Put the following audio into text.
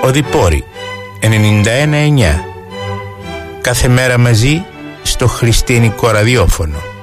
Οδηπόρη 91,9. Κάθε μέρα μαζί στο χριστιανικό ραδιόφωνο.